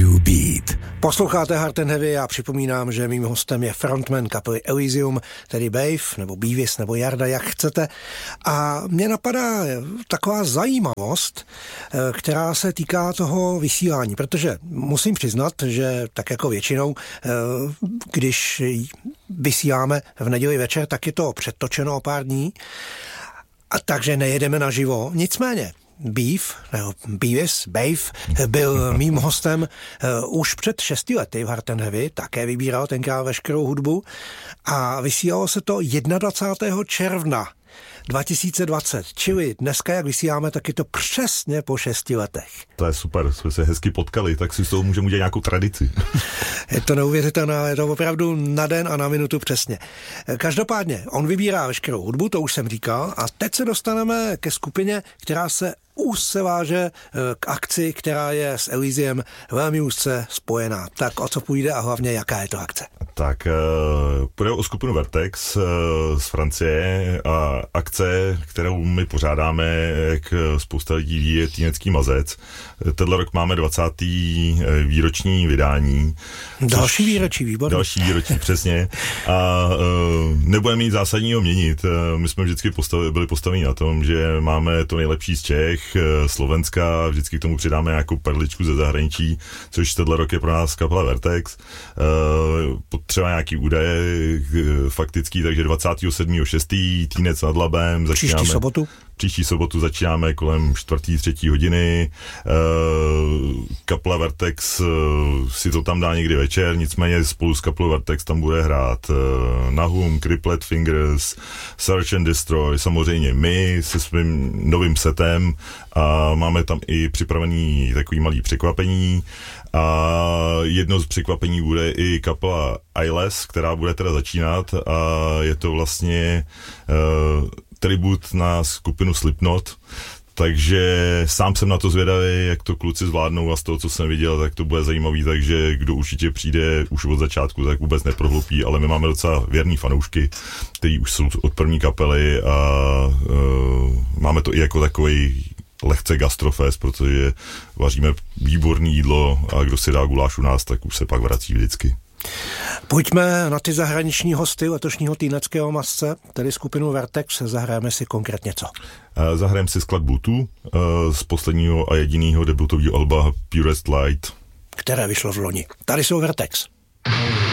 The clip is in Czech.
You Beat. Posloucháte Hard and Heavy a připomínám, že mým hostem je frontman kapely Elysium, tedy Bave, nebo Beavis, nebo Jarda, jak chcete. A mě napadá taková zajímavost, která se týká toho vysílání, protože musím přiznat, že tak jako většinou, když vysíláme v neděli večer, tak je to předtočeno o pár dní, a takže nejedeme naživo. Nicméně Beavis, Bave, byl mým hostem už před 6 lety v Hard and Heavy, také vybíral tenkrát veškerou hudbu a vysílalo se to 21. června 2020, čili dneska, jak vysíláme, tak je to přesně po 6 letech. To je super, jsme se hezky potkali, tak si z toho můžeme udělat nějakou tradici. Je to neuvěřitelné, je to opravdu na den a na minutu přesně. Každopádně, on vybírá veškerou hudbu, to už jsem říkal, a teď se dostaneme ke skupině, která se už váže k akci, která je s Elysiem velmi úzce spojená. Tak o co půjde a hlavně jaká je to akce? Tak půjde o skupinu Vertex z Francie a akce, kterou my pořádáme, jak spousta lidí ví, je Týnecký mazec. Tenhle rok máme 20. výroční vydání. Další výročí, výborně. Další výročí, přesně. A nebudeme mít zásadního měnit. My jsme vždycky byli postaveni na tom, že máme to nejlepší z Čech, Slovenska, vždycky k tomu přidáme nějakou perličku ze zahraničí, což tenhle rok je pro nás kapela Vertex. Potřeba nějaký údaje faktický, takže 27.6. Týnec nad Labem. Příští sobotu začínáme kolem 4:00, 3:00. Kapela Vertex si to tam dá někdy večer, nicméně spolu s kapelou Vertex tam bude hrát Nahum, Cripplet Fingers, Search and Destroy, samozřejmě my se svým novým setem a máme tam i připravený takový malý překvapení. A jedno z překvapení bude i kapela Eyeless, která bude teda začínat a je to vlastně tribut na skupinu Slipknot, takže sám jsem na to zvědavý, jak to kluci zvládnou a z toho, co jsem viděl, tak to bude zajímavý, takže kdo určitě přijde už od začátku, tak vůbec neprohlupí, ale my máme docela věrný fanoušky, kteří už jsou od první kapely a máme to i jako takový lehce gastrofest, protože vaříme výborné jídlo a kdo si dá guláš u nás, tak už se pak vrací vždycky. Pojďme na ty zahraniční hosty letošního Týneckého mazce, tedy skupinu Vertex. Zahrajeme si konkrétně co? Zahrajeme si skladbu Tu z posledního a jediného debutového alba Purest Light, které vyšlo v loni. Tady jsou Vertex.